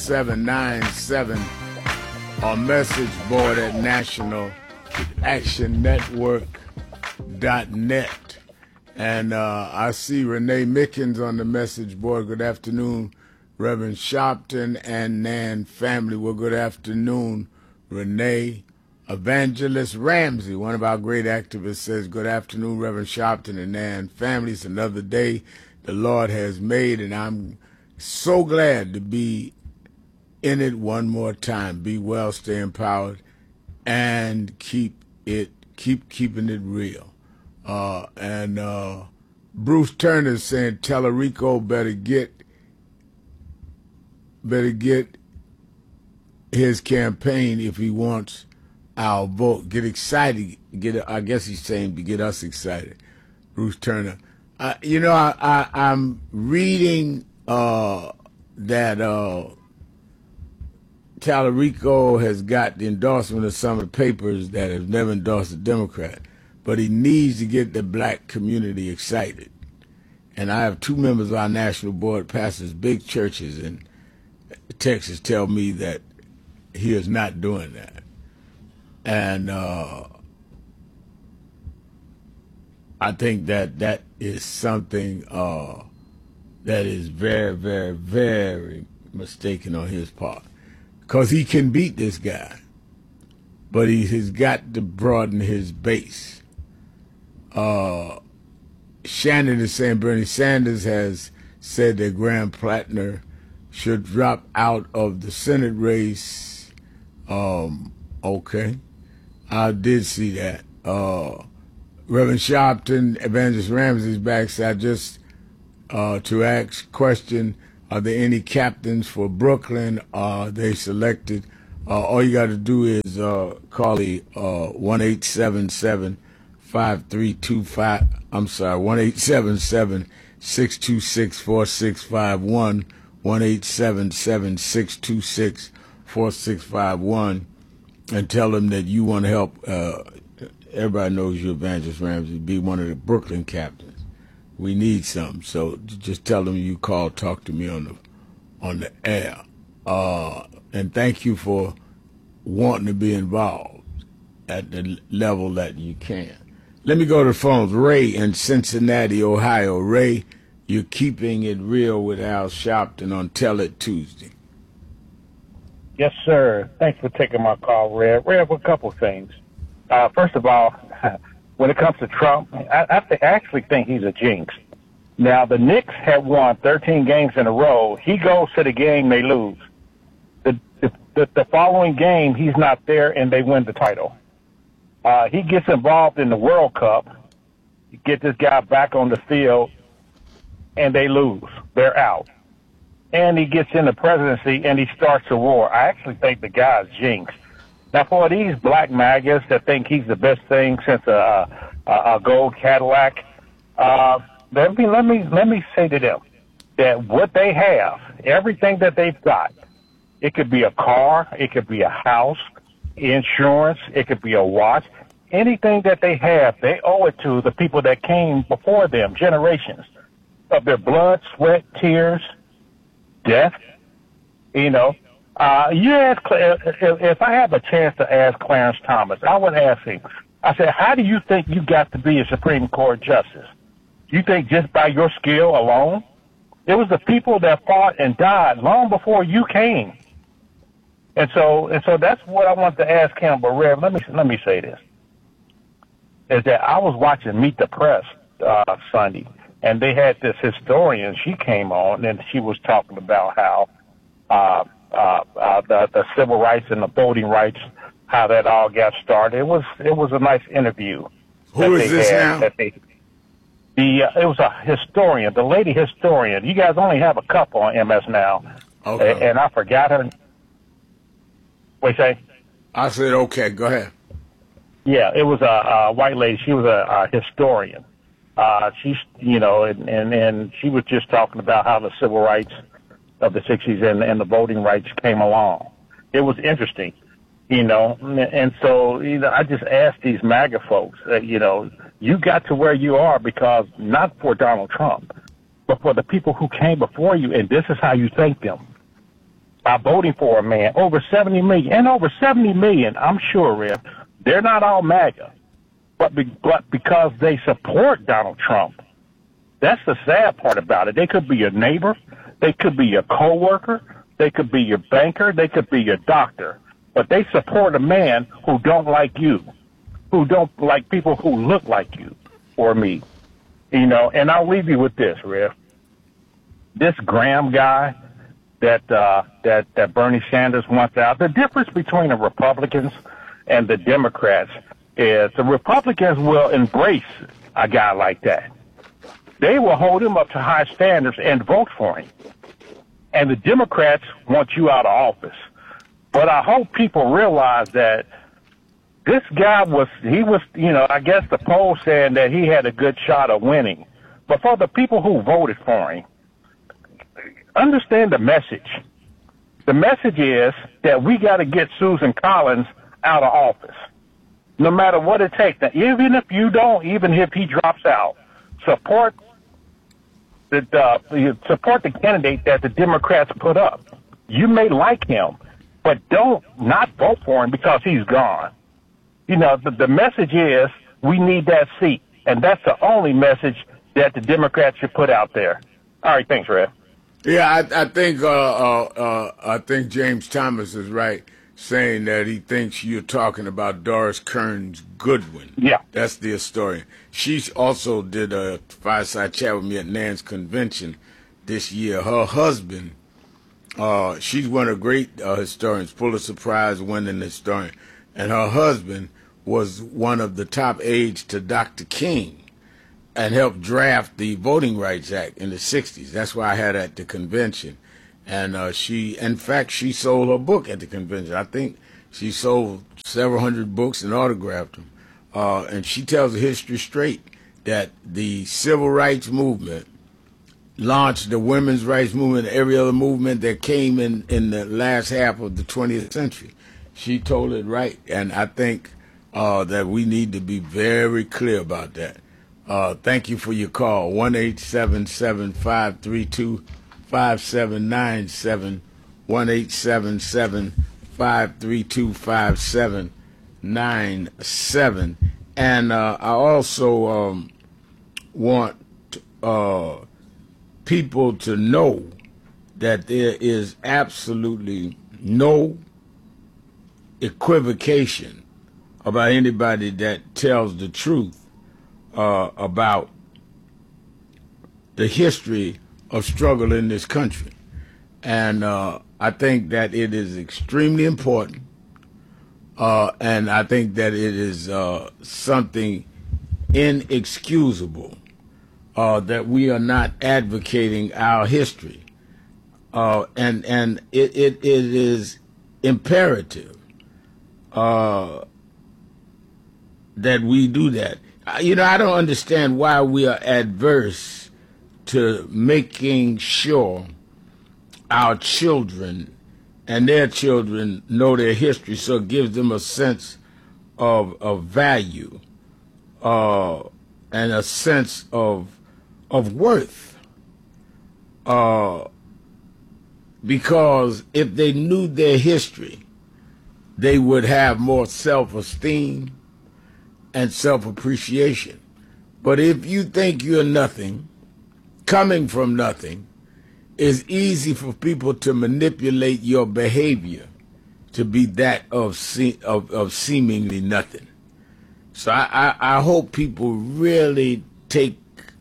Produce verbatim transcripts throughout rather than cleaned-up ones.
seven nine seven, our message board at national action network dot net. And uh, I see Renee Mickens on the message board. Good afternoon, Reverend Sharpton and Nan family. Well, good afternoon, Renee. Evangelist Ramsey, one of our great activists, says, good afternoon, Reverend Sharpton and Nan family. It's another day the Lord has made, and I'm so glad to be in it one more time. Be well, stay empowered, and keep it, keep keeping it real. Uh, and uh, Bruce Turner saying, Tellerico better get, better get his campaign if he wants our vote. Get excited. Get. I guess he's saying to get us excited. Bruce Turner. Uh, you know, I, I, I'm reading uh, that uh, Tallarico has got the endorsement of some of the papers that have never endorsed a Democrat, but he needs to get the black community excited. And I have two members of our national board, pastors, big churches in Texas, tell me that he is not doing that. And uh, I think that that is something uh, that is very, very, very mistaken on his part. Because he can beat this guy, but he has got to broaden his base. Uh, Shannon is saying Bernie Sanders has said that Graham Plattner should drop out of the Senate race. Um, okay. I did see that. Uh, Reverend Sharpton, Evangelist Ramsey's back, so I just uh, to ask question, are there any captains for Brooklyn? Are they selected? Uh, all you got to do is uh, call the uh, one eight seven seven, five three two five, I'm sorry, one eight seven seven, six two six, four six five one, one eight seven seven, six two six, four six five one. And tell them that you want to help. Uh, everybody knows you, Evangelist Ramsey, be one of the Brooklyn captains. We need some, so just tell them you call, talk to me on the on the air. Uh, and thank you for wanting to be involved at the level that you can. Let me go to the phones. Ray in Cincinnati, Ohio. Ray, you're keeping it real with Al Sharpton on Tell It Tuesday. Yes, sir. Thanks for taking my call, Red. Red, a couple things. Uh, first of all, when it comes to Trump, I, I, th- I actually think he's a jinx. Now, the Knicks have won thirteen games in a row. He goes to the game, they lose. The, the, the, the following game, he's not there, and they win the title. Uh, he gets involved in the World Cup, you get this guy back on the field, and they lose. They're out. And he gets in the presidency and he starts a war. I actually think the guy's jinxed. Now, for these black MAGAs that think he's the best thing since a, a, a gold Cadillac, uh, let me let me let me say to them that what they have, everything that they've got, it could be a car, it could be a house, insurance, it could be a watch, anything that they have, they owe it to the people that came before them, generations of their blood, sweat, tears, death. You know, uh, you ask, if, if I have a chance to ask Clarence Thomas, I would ask him, I said, how do you think you got to be a Supreme Court justice? You think just by your skill alone? It was the people that fought and died long before you came. And so, and so that's what I want to ask him. But Rev, let me, let me say this, is that I was watching Meet the Press, uh, Sunday. And they had this historian, she came on, and she was talking about how uh, uh, uh, the, the civil rights and the voting rights, how that all got started. It was it was a nice interview. Who is this had, now? That they, the, uh, it was a historian, the lady historian. You guys only have a couple on M S now. Okay. And, and I forgot her. What you say? I said, okay, go ahead. Yeah, it was a, a white lady. She was a, a historian. Uh, she's, you know, and, and, and she was just talking about how the civil rights of the sixties and, and the voting rights came along. It was interesting, you know, and so you know, I just asked these MAGA folks, uh, you know, you got to where you are because not for Donald Trump, but for the people who came before you, and this is how you thank them. by voting for a man, over seventy million. And over seventy million, I'm sure, Rev, they're not all MAGA, but, be, but because they support Donald Trump. That's the sad part about it. They could be your neighbor. They could be your coworker. They could be your banker. They could be your doctor. But they support a man who don't like you, who don't like people who look like you or me. You know, and I'll leave you with this, Rev. This Graham guy that uh, that that Bernie Sanders wants out, the difference between the Republicans and the Democrats is the Republicans will embrace a guy like that. They will hold him up to high standards and vote for him. And the Democrats want you out of office. But I hope people realize that this guy was, he was, you know, I guess the poll saying that he had a good shot of winning. But for the people who voted for him, understand the message. The message is that we got to get Susan Collins out of office, no matter what it takes. Now, even if you don't, even if he drops out, support the uh, support the candidate that the Democrats put up. You may like him, but don't not vote for him because he's gone. You know, the, the message is we need that seat, and that's the only message that the Democrats should put out there. All right, thanks, Red. Yeah, I, I think uh, uh, uh, I think James Thomas is right, saying that he thinks you're talking about Doris Kearns Goodwin. Yeah, that's the historian. She also did a fireside chat with me at Nance Convention this year. Her husband, uh, she's one of the great uh, historians, Pulitzer Prize winning historian, and her husband was one of the top aides to Doctor King and helped draft the Voting Rights Act in the sixties. That's why I had her at the convention. And uh, she, in fact, she sold her book at the convention. I think she sold several hundred books and autographed them. Uh, and she tells the history straight that the civil rights movement launched the women's rights movement, every other movement that came in, in the last half of the twentieth century. She told it right. And I think uh, that we need to be very clear about that. Uh, thank you for your call, one eight seven seven, five three two, five seven nine seven, one eight seven seven, five three two, five seven nine seven. And uh, I also um, want uh, people to know that there is absolutely no equivocation about anybody that tells the truth Uh, about the history of struggle in this country. And uh, I think that it is extremely important, uh, and I think that it is uh, something inexcusable uh, that we are not advocating our history. Uh, and and it, it, it is imperative uh, that we do that. You know, I don't understand why we are adverse to making sure our children and their children know their history, so it gives them a sense of, of value uh, and a sense of of worth. Uh, because if they knew their history, they would have more self-esteem and self-appreciation. But if you think you're nothing, coming from nothing, it's easy for people to manipulate your behavior to be that of se of, of seemingly nothing. So I, I, I hope people really take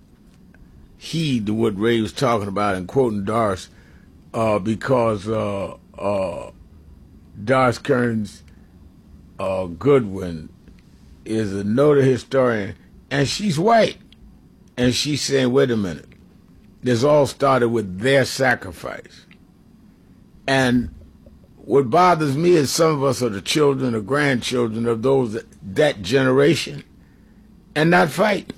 heed to what Ray was talking about and quoting Doris, uh, because uh, uh, Doris Kearns uh, Goodwin is a noted historian, and she's white. And she's saying, wait a minute, this all started with their sacrifice. And what bothers me is some of us are the children or grandchildren of those that, that generation and not fight.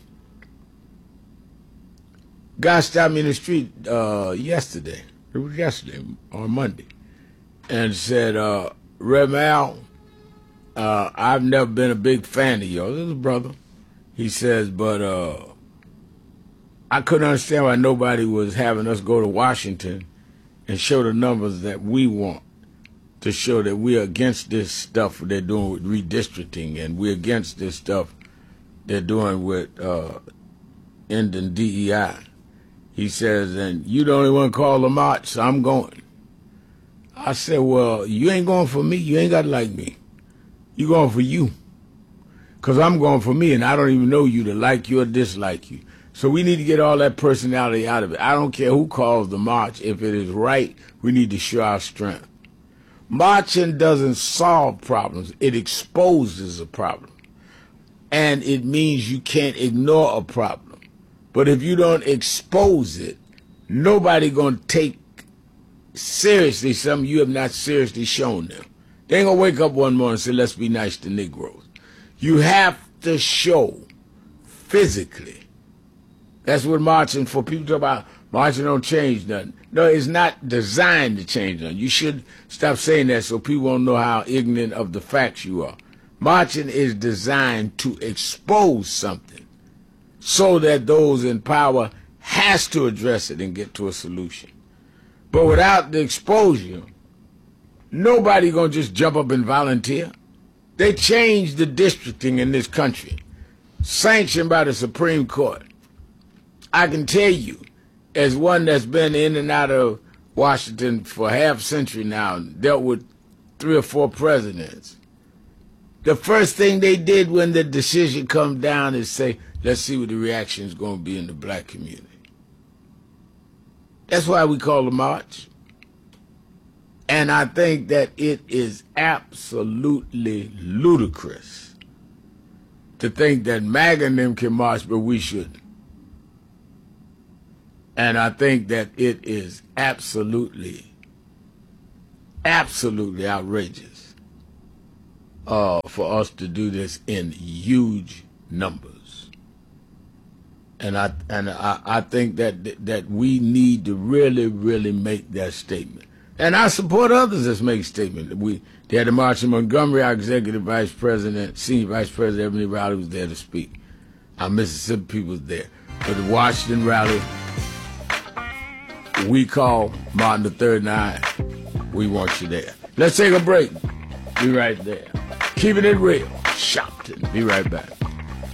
Guy stopped me in the street uh, yesterday, it was yesterday, on Monday, and said, uh, Rev Al, Uh, I've never been a big fan of yours. This is a brother. He says, but uh, I couldn't understand why nobody was having us go to Washington and show the numbers that we want to show that we're against this stuff they're doing with redistricting, and we're against this stuff they're doing with uh, ending D E I. He says, and you the only one call the march, so I'm going. I said, well, you ain't going for me. You ain't got to like me. You going for you. Because I'm going for me, and I don't even know you to like you or dislike you. So we need to get all that personality out of it. I don't care who calls the march. If it is right, we need to show our strength. Marching doesn't solve problems. It exposes a problem. And it means you can't ignore a problem. But if you don't expose it, nobody going to take seriously something you have not seriously shown them. They ain't going to wake up one morning and say, let's be nice to Negroes. You have to show physically. That's what marching for. People talk about marching don't change nothing. No, it's not designed to change nothing. You should stop saying that so people won't know how ignorant of the facts you are. Marching is designed to expose something so that those in power has to address it and get to a solution. But without the exposure, nobody gonna just jump up and volunteer. They changed the districting in this country, sanctioned by the Supreme Court. I can tell you, as one that's been in and out of Washington for half a century now, dealt with three or four presidents, the first thing they did when the decision comes down is say, let's see what the reaction is going to be in the black community. That's why we call the march. And I think that it is absolutely ludicrous to think that MAGA and them can march, but we shouldn't. And I think that it is absolutely, absolutely outrageous uh, for us to do this in huge numbers. And I and I, I think that that we need to really, really make that statement. And I support others that make statements. We they had a march in Montgomery. Our executive vice president, senior vice president Ebony Rowley was there to speak. Our Mississippi people was there. But the Washington rally, we call Martin the Third and I. We want you there. Let's take a break. Be right there. Keeping it real. Shopton. Be right back.